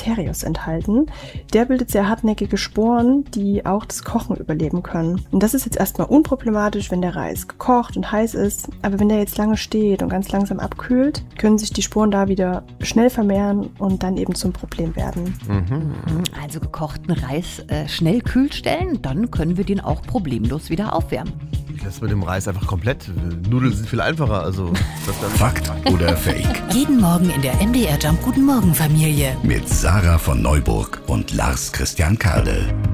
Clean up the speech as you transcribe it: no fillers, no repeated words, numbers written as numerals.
Asterios enthalten. Der bildet sehr hartnäckige Sporen, die auch das Kochen überleben können. Und das ist jetzt erstmal unproblematisch, wenn der Reis gekocht und heiß ist. Aber wenn der jetzt lange steht und ganz langsam abkühlt, können sich die Sporen da wieder schnell vermehren und dann eben zum Problem werden. Also gekochten Reis schnell kühl stellen, dann können wir den auch problemlos wieder aufwärmen. Ich lasse mit dem Reis einfach komplett. Nudeln sind viel einfacher. Also Fakt oder Fake? Jeden Morgen in der MDR Jump Guten Morgen Familie. Mit Sarah von Neuburg und Lars Christian Kade.